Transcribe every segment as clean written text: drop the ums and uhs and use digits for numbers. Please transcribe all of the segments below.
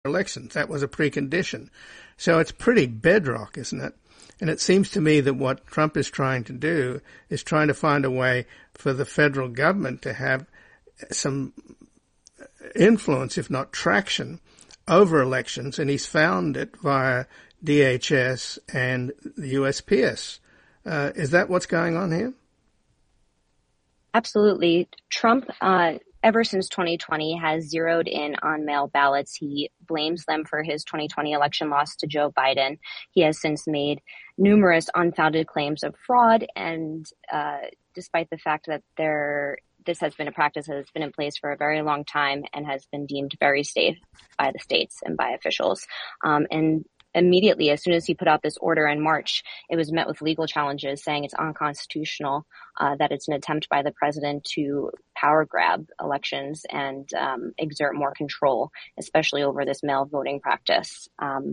elections. That was a precondition. So it's pretty bedrock, isn't it? And it seems to me that what Trump is trying to do is trying to find a way for the federal government to have some influence, if not traction, over elections, and he's found it via DHS and the USPS. Is that what's going on here? Absolutely. Trump, ever since 2020, has zeroed in on mail ballots. He blames them for his 2020 election loss to Joe Biden. He has since made numerous unfounded claims of fraud, and despite the fact that this has been a practice that has been in place for a very long time and has been deemed very safe by the states and by officials. And immediately, as soon as he put out this order in March, it was met with legal challenges saying it's unconstitutional, that it's an attempt by the president to power grab elections and exert more control, especially over this mail voting practice.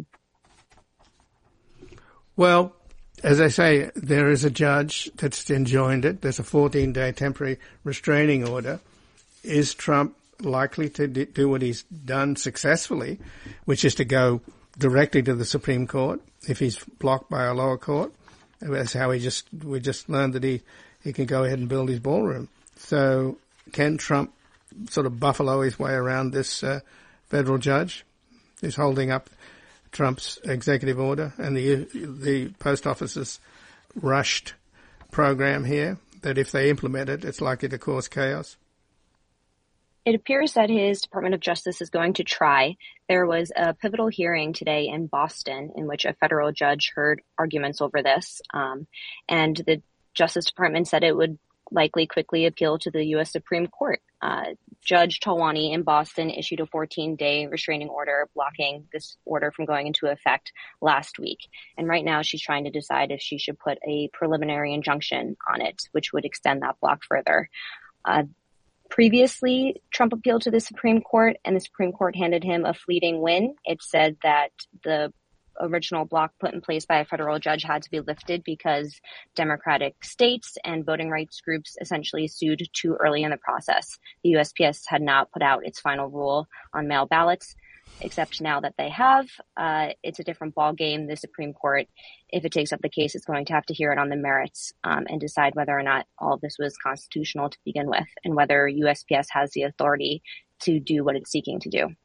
Well, as I say, there is a judge that's enjoined it. There's a 14-day temporary restraining order. Is Trump likely to do what he's done successfully, which is to go directly to the Supreme Court if he's blocked by a lower court? That's how we just learned that he can go ahead and build his ballroom. So can Trump sort of buffalo his way around this federal judge who's holding up Trump's executive order and the post office's rushed program here, that if they implement it, it's likely to cause chaos? It appears that his Department of Justice is going to try. There was a pivotal hearing today in Boston in which a federal judge heard arguments over this. And the Justice Department said it would likely quickly appeal to the U.S. Supreme Court. Judge Talwani in Boston issued a 14-day restraining order blocking this order from going into effect last week. And right now she's trying to decide if she should put a preliminary injunction on it, which would extend that block further. Previously, Trump appealed to the Supreme Court, and the Supreme Court handed him a fleeting win. It said that the original block put in place by a federal judge had to be lifted because Democratic states and voting rights groups essentially sued too early in the process. The USPS had not put out its final rule on mail ballots, except now that they have. It's a different ballgame. The Supreme Court, if it takes up the case, is going to have to hear it on the merits and decide whether or not all of this was constitutional to begin with, and whether USPS has the authority to do what it's seeking to do.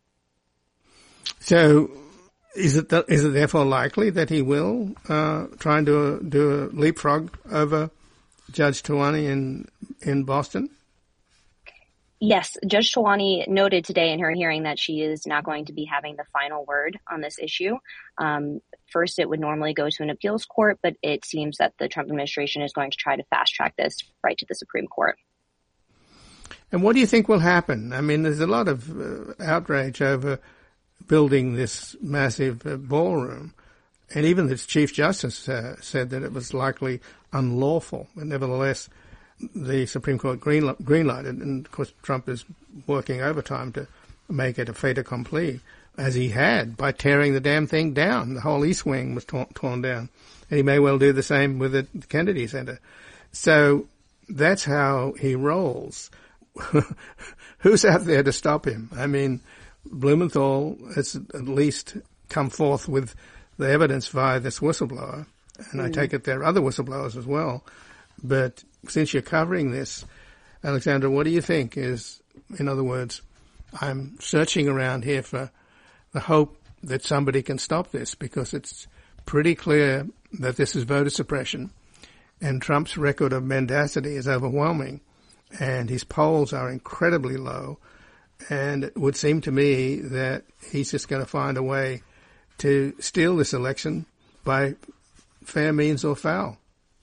So is it therefore likely that he will try and do a leapfrog over Judge Talwani in Boston? Yes, Judge Talwani noted today in her hearing that she is not going to be having the final word on this issue. First, it would normally go to an appeals court, but it seems that the Trump administration is going to try to fast track this right to the Supreme Court. And what do you think will happen? I mean, there's a lot of outrage over building this massive ballroom. And even the Chief Justice said that it was likely unlawful. But nevertheless, the Supreme Court greenlighted, and of course Trump is working overtime to make it a fait accompli, as he had by tearing the damn thing down. The whole East Wing was torn down, and he may well do the same with the Kennedy Center. So that's how he rolls. Who's out there to stop him? I mean, Blumenthal has at least come forth with the evidence via this whistleblower, and I take it there are other whistleblowers as well. But since you're covering this, Alexandra, what do you think is, in other words, I'm searching around here for the hope that somebody can stop this, because it's pretty clear that this is voter suppression, and Trump's record of mendacity is overwhelming, and his polls are incredibly low, and it would seem to me that he's just going to find a way to steal this election by fair means or foul.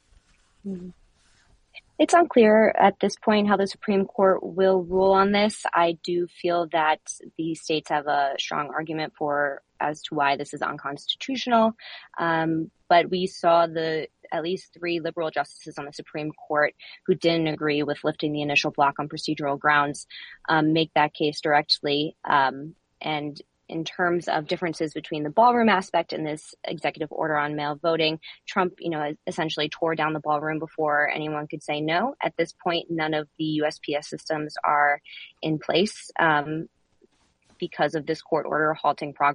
It's unclear at this point how the Supreme Court will rule on this. I do feel that the states have a strong argument as to why this is unconstitutional. But we saw at least 3 liberal justices on the Supreme Court who didn't agree with lifting the initial block on procedural grounds make that case directly. And in terms of differences between the ballroom aspect and this executive order on mail voting, Trump, essentially tore down the ballroom before anyone could say no. At this point, none of the USPS systems are in place because of this court order halting progress.